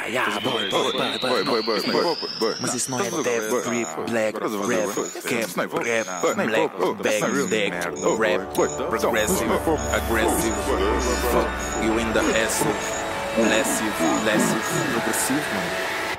Mas isso não é death, grip, black, rap, cap, rap, black, bag, deck, rap, progressive, aggressive, fuck you in the ass, massive, progressivo, mano.